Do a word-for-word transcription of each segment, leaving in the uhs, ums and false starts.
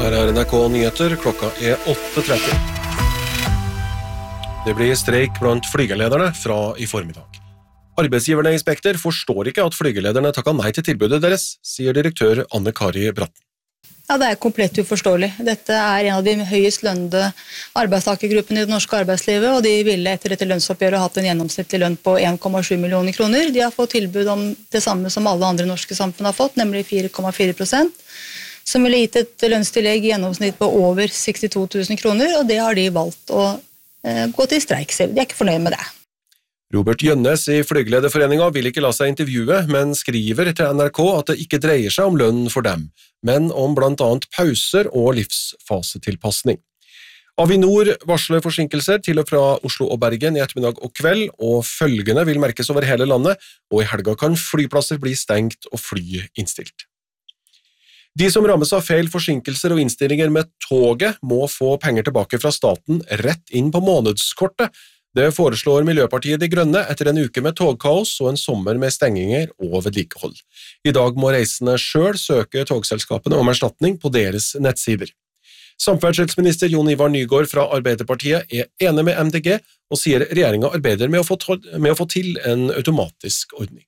Her er N R K Nyheter, klokka er åtte tretti. Det blir streik blant flygelederne fra i formiddag. Arbeidsgiverne i Spekter forstår ikke at flygelederne takket nei til tilbudet deres, sier direktør Anne Kari Bratten. Ja, det er komplett uforståelig. Dette er en av de høyest lønnede arbeidstakergruppene i det norske arbeidslivet, og de ville etter dette lønnsoppgjøret hatt en gjennomsnittlig lønn på en komma sju millioner kroner. De har fått tilbud om det samme som alle andre norske samfunn har fått, nemlig fire komma fire prosent, som ville gitt et lønnstillegg i gjennomsnitt på over sekstito tusen kroner, og det har de valgt å eh, gå til streik. De er ikke fornøyd med det. Robert Gjønnes i Flygelederforeningen vil ikke la seg intervjue, men skriver til N R K at det ikke dreier seg om lønn for dem, men om blant annet pauser og livsfasetilpassning. Avinor varsler forsinkelser til og fra Oslo og Bergen i ettermiddag og kveld, og følgende vil merkes over hele landet, og i helga kan flyplasser bli stengt og fly innstilt. De som rammes av feil forsinkelser og innstillinger med toget må få penger tilbake fra staten rett inn på månedskortet. Det foreslår Miljøpartiet De Grønne etter en uke med togkaos og en sommer med stenginger og vedlikehold. I dag må reisende selv søke togselskapene om erstatning på deres nettsider. Samferdselsminister Jon Ivar Nygård fra Arbeiderpartiet er enig med M D G og sier regjeringen arbeider med å få, med å få til en automatisk ordning.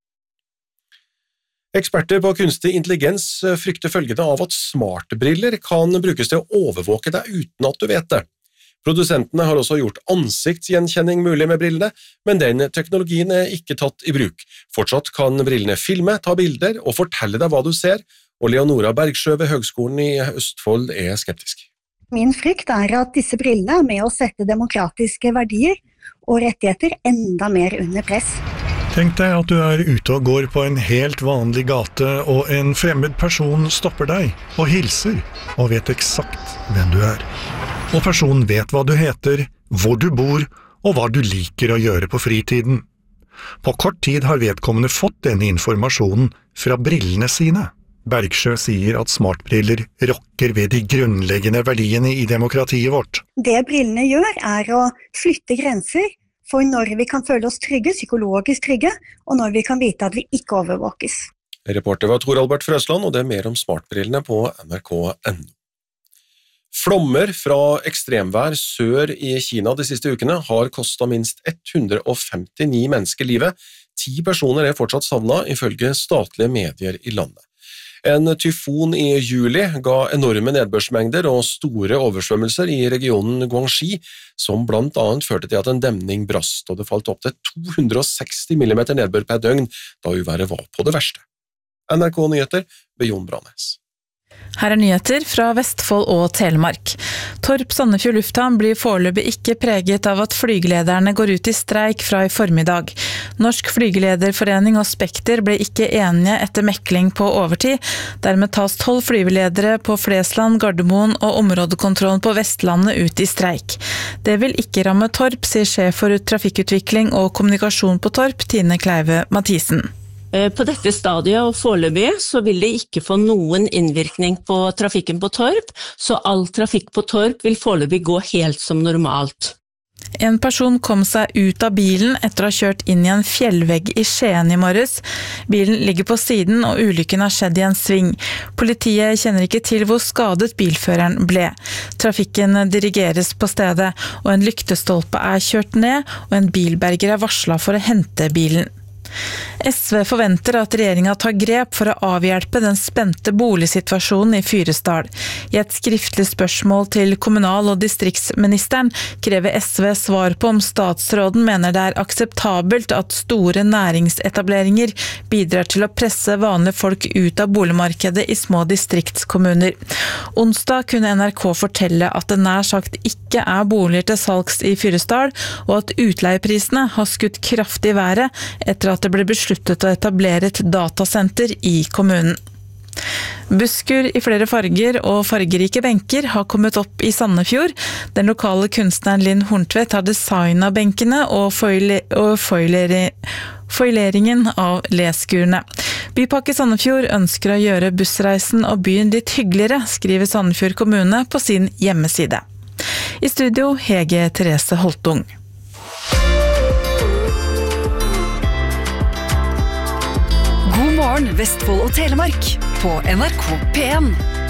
Eksperter på kunstig intelligens frykter følgende av at smartbriller kan brukes til å overvåke deg uten at du vet det. Produsentene har også gjort ansiktsgjenkjenning mulig med brillene, men den teknologien er ikke tatt i bruk. Fortsatt kan brillene filme, ta bilder og fortelle deg hva du ser, og Leonora Bergsjø ved Høgskolen i Østfold er skeptisk. Min frykt er at disse brillene er med å sette demokratiske verdier og rettigheter enda mer under press. Tenk deg at du er ute og går på en helt vanlig gate, og en fremmed person stopper deg og hilser, og vet eksakt hvem du er. Og personen vet hva du heter, hvor du bor, og hva du liker å gjøre på fritiden. På kort tid har vedkommende fått denne informasjonen fra brillene sine. Bergsjø sier at smartbriller rokker ved de grunnleggende verdiene i demokratiet vårt. Det brillene gjør er å flytte grenser for når vi kan føle oss trygge, psykologisk trygge, og når vi kan vite at vi ikke overvåkes. Reporter var Tor Albert Frøsland, og det er mer om smartbrillene på N R K punktum N O. Flommer fra ekstremvær sør i Kina de siste ukene har kostet minst ett hundre og femtini mennesker livet. Ti personer er fortsatt savnet, ifølge statlige medier i landet. En tyfon i juli ga enorme nedbørsmengder og store oversvømmelser i regionen Guangxi, som blant annet førte til at en demning brast, og det falt opp til to hundre og seksti millimeter nedbør per døgn, da uværet var på det verste. N R K Nyheter ved Jon Branes. Her er nyheter fra Vestfold og Telemark. Torp Sandefjord lufthavn blir foreløpig ikke preget av at flygelederne går ut i streik fra i formiddag. Norsk flygelederforening og Spekter ble ikke enige etter mekling på overtid. Dermed tas tolv flygeledere på Flesland, Gardermoen og områdekontrollen på Vestlandet ut i streik. Det vil ikke ramme Torp, sier sjef for trafikkutvikling og kommunikasjon på Torp, Tine Kleive Mathisen. På dette stadiet og foreløpig så vil det ikke få noen innvirkning på trafikken på Torp, så all trafikk på Torp vil foreløpig gå helt som normalt. En person kom seg ut av bilen etter å ha kjørt inn i en fjellvegg i Skien i morges. Bilen ligger på siden, og ulykken har skjedd i en sving. Politiet kjenner ikke til hvor skadet bilføreren ble. Trafikken dirigeres på stedet, og en lyktestolpe er kjørt ned, og en bilberger er varslet for å hente bilen. S V forventer at regjeringen tar grep for å avhjelpe den spente boligsituasjonen i Fyresdal. I et skriftlig spørsmål til kommunal- og distriktsministeren krever S V svar på om statsråden mener det er akseptabelt at store næringsetableringer bidrar til å presse vanlige folk ut av boligmarkedet i små distriktskommuner. Onsdag kunne N R K fortelle at det nær sagt ikke er boliger til salgs i Fyresdal, og at utleieprisene har skutt kraftig i været etter at det ble besluttet å etablere et datasenter i kommunen. Busker i flere farger og fargerike benker har kommet opp i Sandefjord. Den lokale kunstneren Linn Horntvedt har designet benkene og, foile, og foileri, foileringen av leskurene. Bypakke Sandefjord ønsker å gjøre bussreisen og byen litt hyggeligere, skriver Sandefjord kommune på sin hjemmeside. I studio Hege Therese Holtung. God morgen Vestfold og Telemark på N R K P en.